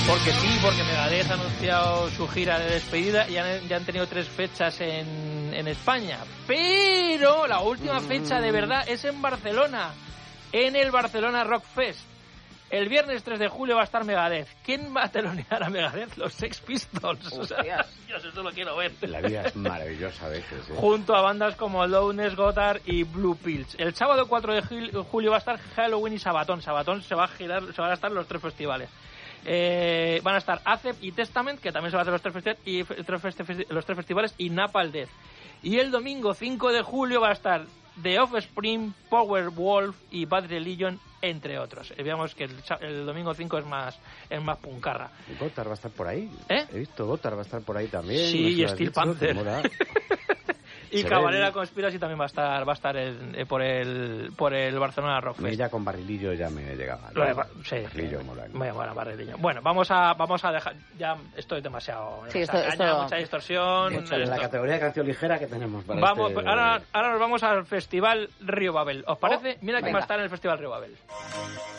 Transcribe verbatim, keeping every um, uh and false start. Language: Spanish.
Porque sí, porque Megadeth ha anunciado su gira de despedida y han, ya han tenido tres fechas en, en España. Pero la última fecha de verdad es en Barcelona, en el Barcelona Rock Fest. El viernes tres de julio va a estar Megadeth. ¿Quién va a telonear a Megadeth? Los Sex Pistols. O sea, Dios, eso lo quiero ver. La vida es maravillosa a veces, ¿eh? Junto a bandas como Loudness, Gotthard y Blue Pills. El sábado cuatro de julio va a estar Halloween y Sabaton. Sabaton se va a girar, se van a estar los tres festivales. Eh, van a estar Acep y Testament, que también se va a hacer los tres, festi- y tres festi- los tres festivales, y Napalm Death. Y el domingo cinco de julio va a estar The Offspring, Powerwolf y Bad Religion, entre otros. Eh, veamos que el, el domingo cinco es más es más puncarra. Gotthard va a estar por ahí. ¿Eh? He visto Gotthard va a estar por ahí también. Sí, y Steel Panther. Y Cavalera Conspiracy también va a estar va a estar en, eh, por el por el Barcelona Rock Fest. Ya con Barrilillo ya me llegaba. Lo de, sí, Barrilillo, mola. Bueno, Barrilillo. Bueno, vamos a vamos a dejar ya esto es demasiado, sí, demasiado esto, caña, esto... mucha distorsión. Mucho, en la categoría de canción ligera que tenemos para vamos, este... ahora ahora nos vamos al Festival Río Babel. ¿Os parece? Oh, Mira quién va a estar en el Festival Río Babel.